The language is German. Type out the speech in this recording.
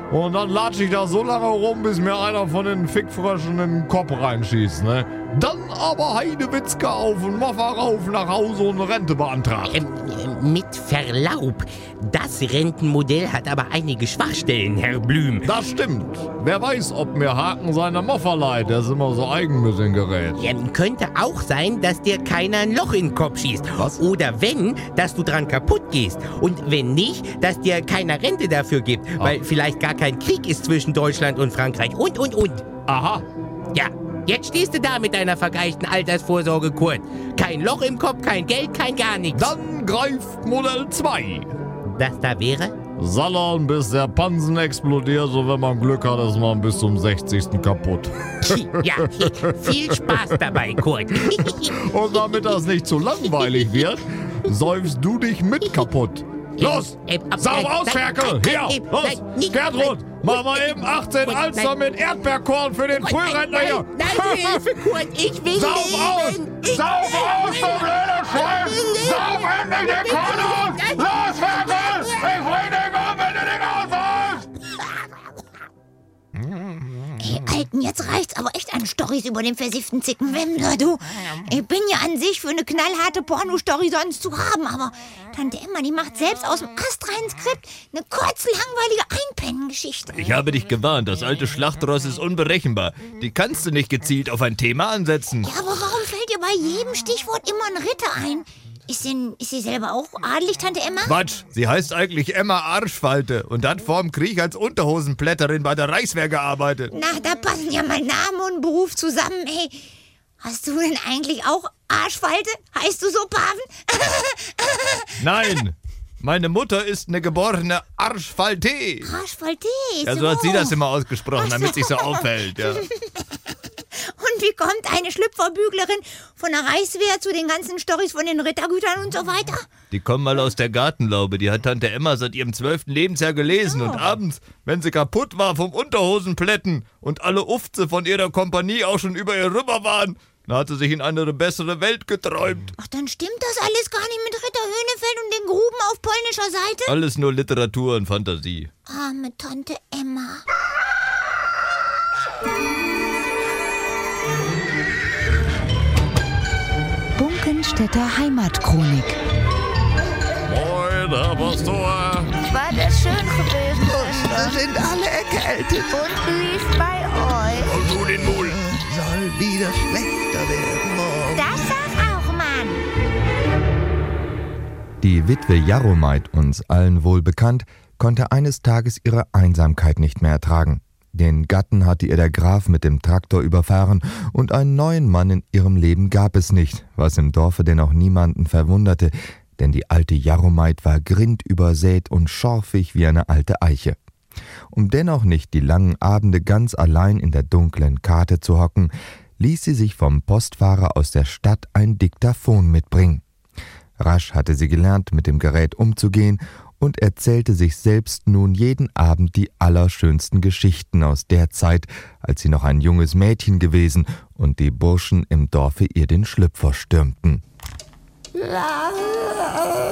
Und dann latsche ich da so lange rum, bis mir einer von den Fickfröschen in den Kopf reinschießt, ne? Dann aber Heidewitzka auf und Moffa rauf nach Hause und Rente beantragt. Mit Verlaub, das Rentenmodell hat aber einige Schwachstellen, Herr Blüm. Das stimmt. Wer weiß, ob mir Haken seine Moffa leiht, der ist immer so eigen mit dem Gerät. Könnte auch sein, dass dir keiner ein Loch in den Kopf schießt. Was? Oder wenn, dass du dran kaputt gehst. Und wenn nicht, dass dir keiner Rente dafür gibt. Weil vielleicht gar kein Krieg ist zwischen Deutschland und Frankreich. Und. Aha. Ja, jetzt stehst du da mit deiner vergeigten Altersvorsorge, Kurt. Kein Loch im Kopf, kein Geld, kein gar nichts. Dann greift Modell 2. Das da wäre? Sallern, bis der Pansen explodiert, so wenn man Glück hat, ist man bis zum 60. kaputt. Ja, viel Spaß dabei, Kurt. Und damit das nicht zu langweilig wird, säufst du dich mit kaputt. Los! Sauf aus, Ferkel! Hier! Los! Gertrud! Mach mal eben 18 Alster mit Erdbeerkorn für den Frührentner hier! Nein, Hilfe, Kurt, ich will Sauf aus! leben! Sauf aus, du blöder Schwein! Sauf endlich den Korn aus! Los, Ferkel! Ich bring dich um, wenn du dich aussaufst! Ey, Alten, jetzt reicht's aber echt an Storys über den versifften Zickenwemser, du. Ich bin ja an sich für eine knallharte Pornostory sonst zu haben, aber Tante Emma, die macht selbst aus dem astreinen Skript eine kurze, langweilige Einpennengeschichte. Ich habe dich gewarnt, das alte Schlachtross ist unberechenbar. Die kannst du nicht gezielt auf ein Thema ansetzen. Ja, aber warum fällt dir bei jedem Stichwort immer ein Ritter ein? Ist sie selber auch adelig, Tante Emma? Quatsch, sie heißt eigentlich Emma Arschfalte und hat vorm Krieg als Unterhosenplätterin bei der Reichswehr gearbeitet. Na, da passen ja mein Name und Beruf zusammen, ey. Hast du denn eigentlich auch Arschfalte? Heißt du so, Paven? Nein, meine Mutter ist eine geborene Arschfalte. Arschfalte? Ja, so hat sie das immer ausgesprochen, damit sich so auffällt, ja. Und wie kommt eine Schlüpferbüglerin von der Reichswehr zu den ganzen Storys von den Rittergütern und so weiter? Die kommen mal aus der Gartenlaube, die hat Tante Emma seit ihrem 12. Lebensjahr gelesen. Und abends, wenn sie kaputt war vom Unterhosenplätten und alle Ufze von ihrer Kompanie auch schon über ihr rüber waren, da hat sie sich in eine bessere Welt geträumt. Ach, dann stimmt das alles gar nicht mit Ritter Höhnefeld und den Gruben auf polnischer Seite? Alles nur Literatur und Fantasie. Arme Tante Emma. Bunkenstädter Heimatchronik. Moin, Herr Pastor. War das schön gewesen, Wir Schwester? sind alle erkältet. Und wie ist bei euch? Und du den Mul. Soll wieder schlechter werden morgen. Das sag auch, Mann. Die Witwe Jaromait, uns allen wohl bekannt, konnte eines Tages ihre Einsamkeit nicht mehr ertragen. Den Gatten hatte ihr der Graf mit dem Traktor überfahren und einen neuen Mann in ihrem Leben gab es nicht, was im Dorfe denn auch niemanden verwunderte, denn die alte Jaromait war grindübersät und schorfig wie eine alte Eiche. Um dennoch nicht die langen Abende ganz allein in der dunklen Karte zu hocken, ließ sie sich vom Postfahrer aus der Stadt ein Diktaphon mitbringen. Rasch hatte sie gelernt, mit dem Gerät umzugehen und erzählte sich selbst nun jeden Abend die allerschönsten Geschichten aus der Zeit, als sie noch ein junges Mädchen gewesen und die Burschen im Dorfe ihr den Schlüpfer stürmten.